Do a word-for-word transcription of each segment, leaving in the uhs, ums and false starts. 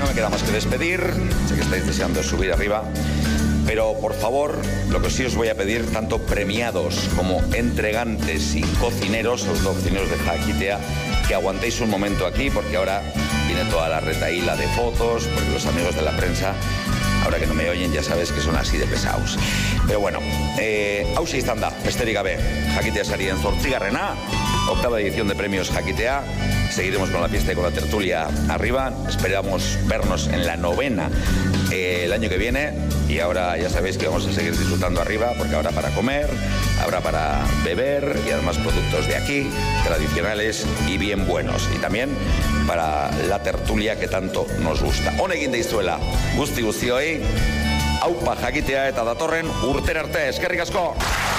me queda más que despedir. Sé que estáis deseando subir arriba. Pero, por favor, lo que sí os voy a pedir, tanto premiados como entregantes y cocineros, los dos cocineros de Jaquitea, que aguantéis un momento aquí, porque ahora viene toda la retaíla de fotos, porque los amigos de la prensa, ahora que no me oyen, ya sabes que son así de pesados. Pero bueno, eh, hauxe izan da, besterik gabe, Jaquitea sarien zortzigarrena, octava edición de premios Jaquitea. Seguiremos con la fiesta y con la tertulia arriba. Esperamos vernos en la novena eh, el año que viene. Y ahora ya sabéis que vamos a seguir disfrutando arriba, porque habrá para comer, habrá para beber y además productos de aquí, tradicionales y bien buenos. Y también para la tertulia que tanto nos gusta. Honekin deizuela, guzti guztioi, aupa Jaquitea eta datorren urtera arte, eskerrik asko!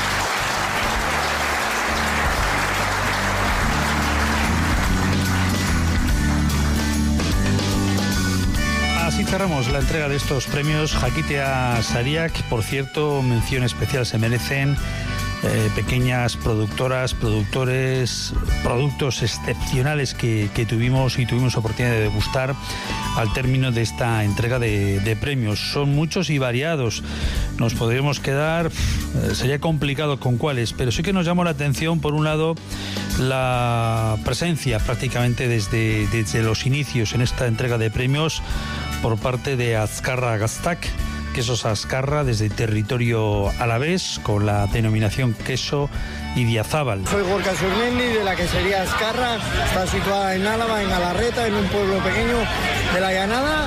Así cerramos la entrega de estos premios Jaquitea Sariak. Por cierto, mención especial se merecen eh, pequeñas productoras, productores, productos excepcionales que, que tuvimos y tuvimos oportunidad de degustar al término de esta entrega de, de premios. Son muchos y variados. Nos podríamos quedar, eh, sería complicado con cuáles, pero sí que nos llamó la atención, por un lado, la presencia prácticamente desde, desde los inicios en esta entrega de premios por parte de Azkarra Gaztak, quesos Azkarra desde el territorio alavés, con la denominación queso Idiazábal. Soy Gorka Surmendi, de la quesería Azkarra, está situada en Álava, en Galarreta, en un pueblo pequeño de la llanada,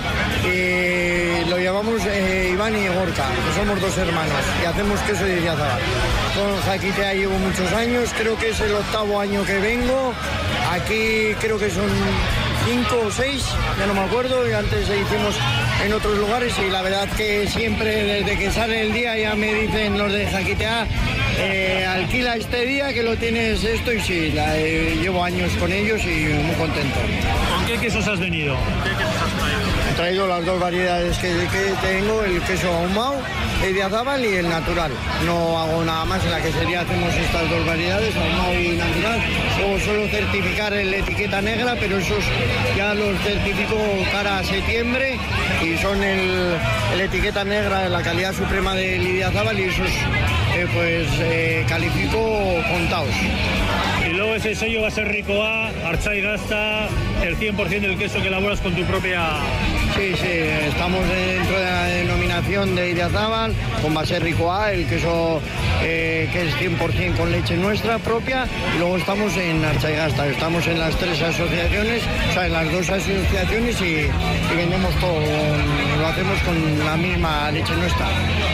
y lo llamamos eh, Iván y Gorka, que somos dos hermanos, y hacemos queso de Idiazábal. Con Jaquitea llevo muchos años, creo que es el octavo año que vengo, aquí creo que son cinco o seis, ya no me acuerdo, y antes hicimos en otros lugares, y la verdad que siempre desde que sale el día ya me dicen los de Jaquitea, eh, alquila este día que lo tienes esto, y sí, la, eh, llevo años con ellos y muy contento. ¿Con qué quesos has venido? ¿Qué quesos has traído? He traído las dos variedades que, que tengo, el queso ahumado, el Idiazábal y el natural. No hago nada más, en la quesería hacemos estas dos variedades, ahumado y natural. Luego suelo certificar el etiqueta negra, pero esos ya los certifico cara a septiembre, y son el, el etiqueta negra de la calidad suprema del Idiazábal, y esos eh, pues eh, califico contados. Y luego ese sello va a ser Ricoa, Archai Gasta, el cien por ciento del queso que elaboras con tu propia... Sí, sí, estamos dentro de la denominación de Idiazábal, con base Ricoa, el queso eh, que es cien por ciento con leche nuestra propia, y luego estamos en Archai Gasta, estamos en las tres asociaciones, o sea, en las dos asociaciones, y, y vendemos todo, lo hacemos con la misma leche nuestra.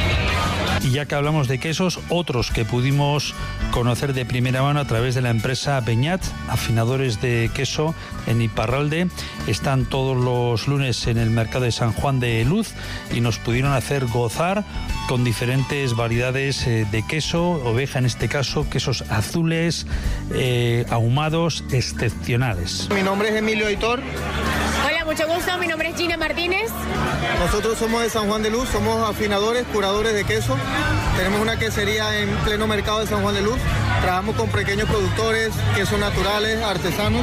Y ya que hablamos de quesos, otros que pudimos conocer de primera mano a través de la empresa Beñat, afinadores de queso en Iparralde, están todos los lunes en el mercado de San Juan de Luz y nos pudieron hacer gozar con diferentes variedades de queso, oveja en este caso, quesos azules, eh, ahumados, excepcionales. Mi nombre es Emilio Aitor. Hola, mucho gusto, mi nombre es Gina Martínez. Nosotros somos de San Juan de Luz, somos afinadores, curadores de queso. Tenemos una quesería en pleno mercado de San Juan de Luz. Trabajamos con pequeños productores, quesos naturales, artesanos.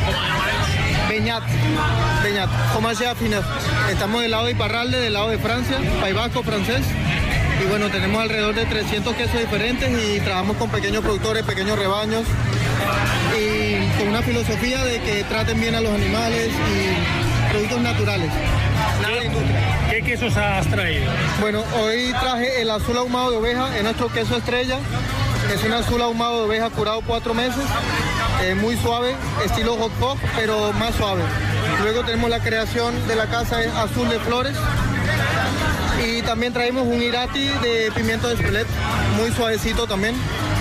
Beñat, Beñat, Comercio Afinar. Estamos del lado de Iparralde, del lado de Francia, País Vasco francés. Y bueno, tenemos alrededor de trescientos quesos diferentes y trabajamos con pequeños productores, pequeños rebaños, y con una filosofía de que traten bien a los animales y productos naturales. Nada de industria. ¿Qué quesos has traído? Bueno, hoy traje el azul ahumado de oveja, es nuestro queso estrella. Es un azul ahumado de oveja curado cuatro meses, eh, muy suave, estilo hot pot, pero más suave. Luego tenemos la creación de la casa, es azul de flores. Y también traemos un irati de pimiento de Espelette, muy suavecito también.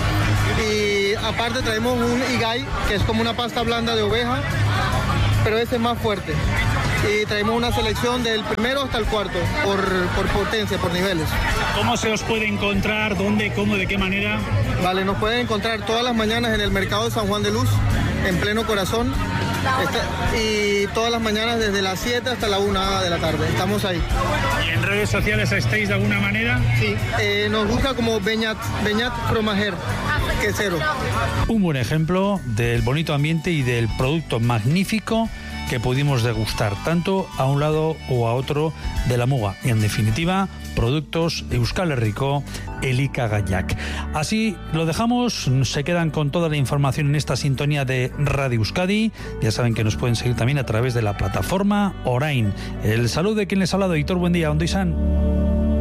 Y aparte traemos un igay, que es como una pasta blanda de oveja, pero ese es más fuerte. Y traemos una selección del primero hasta el cuarto, por, por potencia, por niveles. ¿Cómo se os puede encontrar? ¿Dónde? ¿Cómo? ¿De qué manera? Vale, nos pueden encontrar todas las mañanas en el mercado de San Juan de Luz, en pleno corazón. Este, y todas las mañanas desde las siete hasta la una de la tarde. Estamos ahí. ¿Y en redes sociales estáis de alguna manera? Sí, eh, nos busca como Beñat, Beñat Fromager, quesero. Un buen ejemplo del bonito ambiente y del producto magnífico que pudimos degustar, tanto a un lado o a otro de la muga. Y en definitiva, productos Euskal Herriko elikagaiak. Así lo dejamos, se quedan con toda la información en esta sintonía de Radio Euskadi. Ya saben que nos pueden seguir también a través de la plataforma Orain. El saludo de quien les ha hablado, Hitor, buen día, ondo izan.